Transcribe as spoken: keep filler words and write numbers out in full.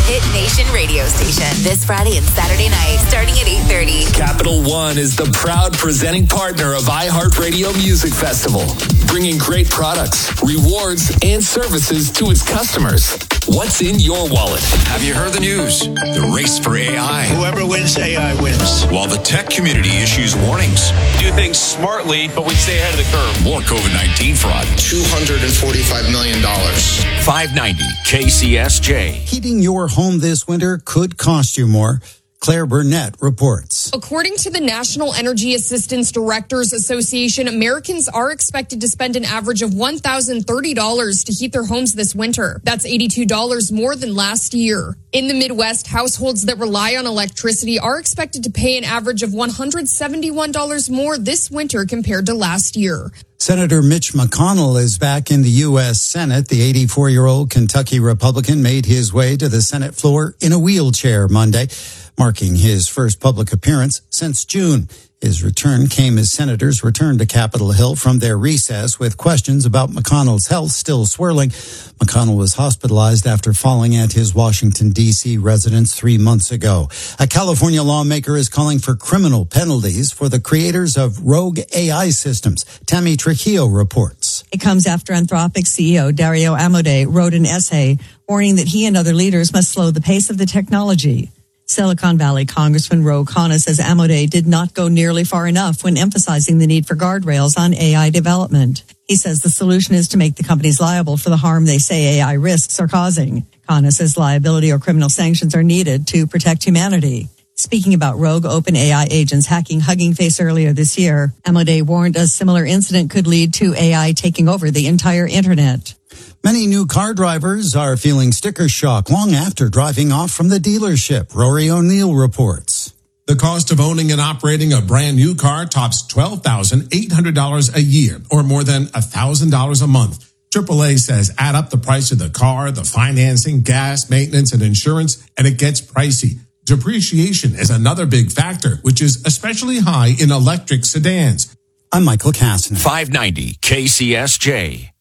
Hit Nation radio station. This Friday and Saturday night, starting at eight thirty. Capital One is the proud presenting partner of iHeartRadio Music Festival, bringing great products, rewards, and services to its customers. What's in your wallet? Have you heard the news? The race for A I. Whoever wins A I wins. While the tech community issues warnings. Do things smartly, but we stay ahead of the curve. More COVID nineteen fraud. two hundred forty-five million dollars. five ninety K C S J. Heating your home this winter could cost you more. Claire Burnett reports. According to the National Energy Assistance Directors Association, Americans are expected to spend an average of one thousand thirty dollars to heat their homes this winter. That's eighty-two dollars more than last year. In the Midwest, households that rely on electricity are expected to pay an average of one hundred seventy-one dollars more this winter compared to last year. Senator Mitch McConnell is back in the U S Senate. The eighty-four-year-old Kentucky Republican made his way to the Senate floor in a wheelchair Monday, marking his first public appearance since June. His return came as senators returned to Capitol Hill from their recess with questions about McConnell's health still swirling. McConnell was hospitalized after falling at his Washington, D C residence three months ago. A California lawmaker is calling for criminal penalties for the creators of rogue A I systems. Tammy Trujillo reports. It comes after Anthropic C E O Dario Amodei wrote an essay warning that he and other leaders must slow the pace of the technology. Silicon Valley Congressman Ro Khanna says Amodei did not go nearly far enough when emphasizing the need for guardrails on A I development. He says the solution is to make the companies liable for the harm they say A I risks are causing. Khanna says liability or criminal sanctions are needed to protect humanity. Speaking about rogue open A I agents hacking Hugging Face earlier this year, Amodei warned a similar incident could lead to A I taking over the entire internet. Many new car drivers are feeling sticker shock long after driving off from the dealership. Rory O'Neill reports. The cost of owning and operating a brand new car tops twelve thousand eight hundred dollars a year, or more than one thousand dollars a month. triple A says add up the price of the car, the financing, gas, maintenance, and insurance, and it gets pricey. Depreciation is another big factor, which is especially high in electric sedans. I'm Michael Cassidy. five ninety K C S J.